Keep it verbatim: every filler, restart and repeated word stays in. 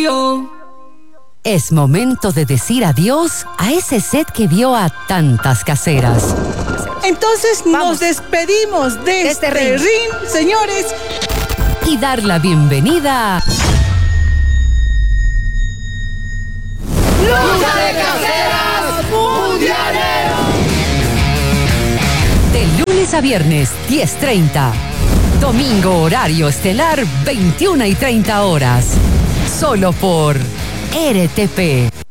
radio. Es momento de decir adiós a ese set que vio a tantas caseras. Entonces Vamos. nos despedimos de, de este, este ring. ring, señores. Y dar la bienvenida a... ¡Lucha de Caseras Mundialero! De lunes a viernes, diez treinta. Domingo, horario estelar, veintiuna y treinta horas. Solo por R T P.